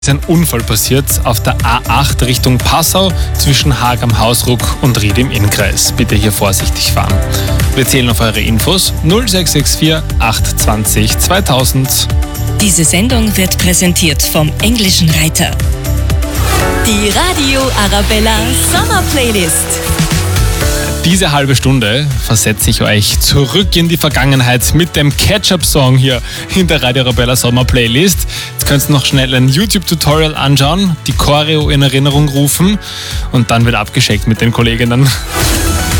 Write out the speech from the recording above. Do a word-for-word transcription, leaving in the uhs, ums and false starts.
ist ein Unfall passiert auf der A acht Richtung Passau zwischen Haag am Hausruck und Ried im Innkreis. Bitte hier vorsichtig fahren. Wir zählen auf eure Infos null sechs sechs vier acht zwanzig zweitausend. Diese Sendung wird präsentiert vom Englischen Reiter. Die Radio Arabella Sommer Playlist. Diese halbe Stunde versetze ich euch zurück in die Vergangenheit mit dem Catch-Up-Song hier in der Radio Arabella Sommer Playlist. Jetzt könnt ihr noch schnell ein YouTube-Tutorial anschauen, die Choreo in Erinnerung rufen und dann wird abgeschickt mit den Kolleginnen.